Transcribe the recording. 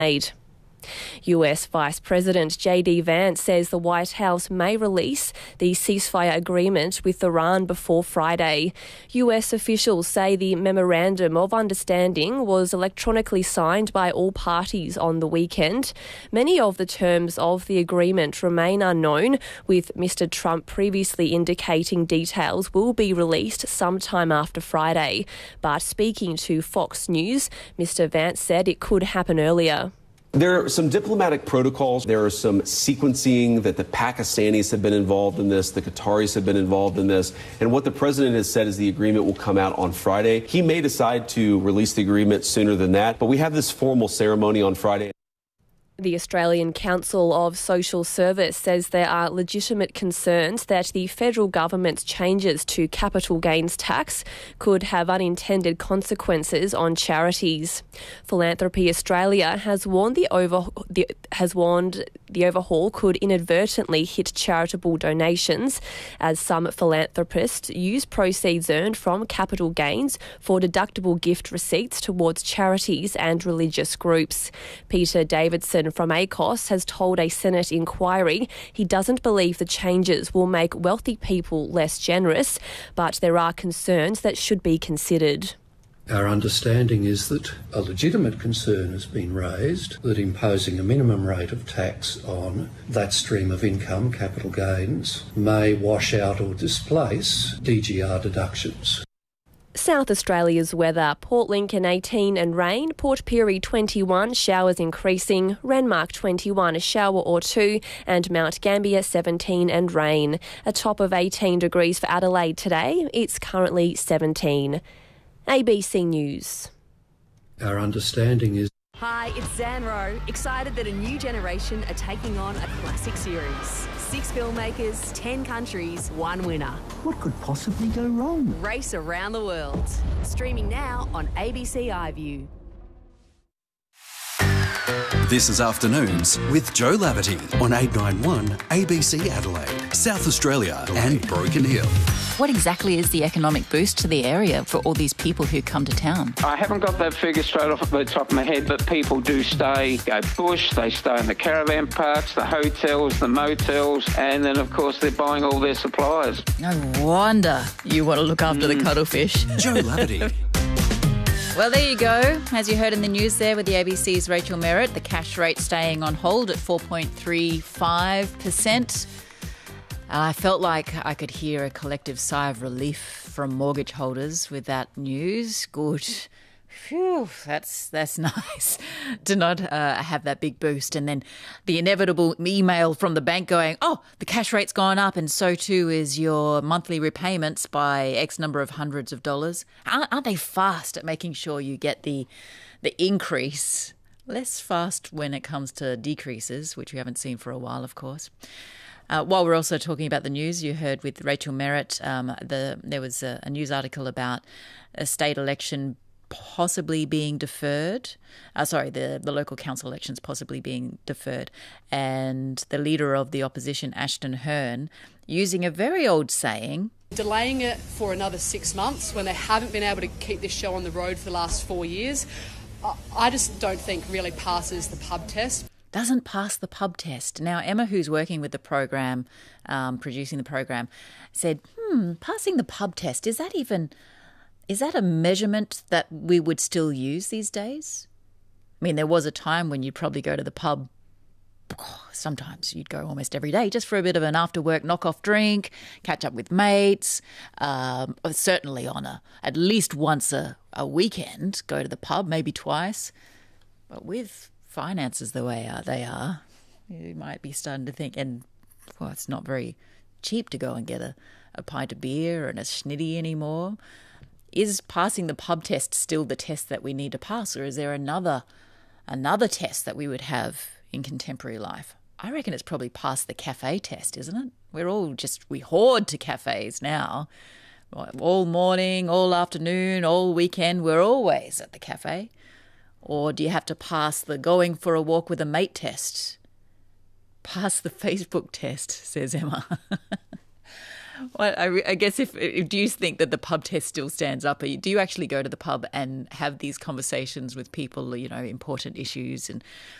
made. US Vice President J.D. Vance says the White House may release the ceasefire agreement with Iran before Friday. US officials say the Memorandum of Understanding was electronically signed by all parties on the weekend. Many of the terms of the agreement remain unknown, with Mr. Trump previously indicating details will be released sometime after Friday. But speaking to Fox News, Mr. Vance said it could happen earlier. There are some diplomatic protocols. There are some sequencing that the Pakistanis have been involved in this, the Qataris have been involved in this. And what the president has said is the agreement will come out on Friday. He may decide to release the agreement sooner than that, but we have this formal ceremony on Friday. The Australian Council of Social Service says there are legitimate concerns that the federal government's changes to capital gains tax could have unintended consequences on charities. Philanthropy Australia has warned the overhaul could inadvertently hit charitable donations, as some philanthropists use proceeds earned from capital gains for deductible gift receipts towards charities and religious groups. Peter Davidson from ACOS has told a Senate inquiry he doesn't believe the changes will make wealthy people less generous, but there are concerns that should be considered. Our understanding is that a legitimate concern has been raised that imposing a minimum rate of tax on that stream of income, capital gains, may wash out or displace DGR deductions. South Australia's weather: Port Lincoln 18 and rain, Port Pirie 21, showers increasing, Renmark 21, a shower or two, and Mount Gambier 17 and rain. A top of 18 degrees for Adelaide today. It's currently 17. ABC News. Our understanding is... Hi, it's Zan Rowe, excited that a new generation are taking on a classic series. 6 filmmakers, 10 countries, 1 winner. What could possibly go wrong? Race around the world. Streaming now on ABC iView. This is Afternoons with Joe Laverty on 891 ABC Adelaide, South Australia and Broken Hill. What exactly is the economic boost to the area for all these people who come to town? I haven't got that figure straight off the top of my head, but people do go bush, they stay in the caravan parks, the hotels, the motels, and then, of course, they're buying all their supplies. No wonder you want to look after the cuttlefish. Joe Laverty. Well, there you go. As you heard in the news there with the ABC's Rachel Merritt, the cash rate staying on hold at 4.35%. I felt like I could hear a collective sigh of relief from mortgage holders with that news. Good. Phew, that's nice to not have that big boost. And then the inevitable email from the bank going, oh, the cash rate's gone up and so too is your monthly repayments by X number of hundreds of dollars. Aren't they fast at making sure you get the increase? Less fast when it comes to decreases, which we haven't seen for a while, of course. While we're also talking about the news, you heard with Rachel Merritt, there was a news article about a state election possibly being deferred. The local council elections possibly being deferred. And the leader of the opposition, Ashton Hearn, using a very old saying. Delaying it for another 6 months when they haven't been able to keep this show on the road for the last 4 years, I just don't think really passes the pub test. Doesn't pass the pub test. Now, Emma, who's working with the program, producing the program, said, passing the pub test, is that a measurement that we would still use these days? I mean, there was a time when you'd probably go to the pub, sometimes you'd go almost every day just for a bit of an after-work knock-off drink, catch up with mates, certainly on at least once a weekend, go to the pub, maybe twice. But with finances the way they are, you might be starting to think, and it's not very cheap to go and get a pint of beer and a schnitty anymore. Is passing the pub test still the test that we need to pass, or is there another test that we would have in contemporary life? I reckon it's probably past the cafe test, isn't it? We hoard to cafes now. All morning, all afternoon, all weekend, we're always at the cafe. Or do you have to pass the going for a walk with a mate test? Pass the Facebook test, says Emma. Well, I guess if do you think that the pub test still stands up? Do you actually go to the pub and have these conversations with people, important issues and